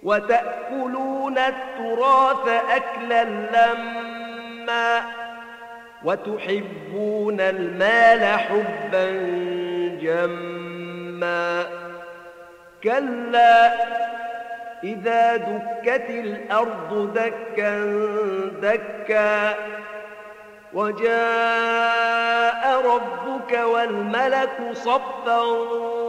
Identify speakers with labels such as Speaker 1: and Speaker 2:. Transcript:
Speaker 1: وتأكلون التراث أكلا لما وتحبون المال حبا جما كلا إذا دكت الأرض دكا دكا وجاء ربك والملك صفا